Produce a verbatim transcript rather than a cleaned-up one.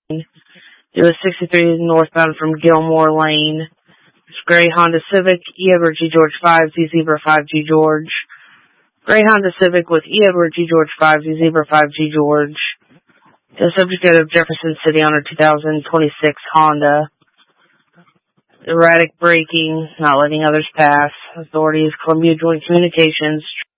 It was sixty-three northbound from Gilmore Lane. It's gray Honda Civic, E. Edward G. George five, Z Zebra five G George. Gray Honda Civic with E. Edward G. George five, Z Zebra five G George. The subject of Jefferson City on a two thousand twenty-six Honda. Erratic braking, not letting others pass. Authorities, Columbia Joint Communications.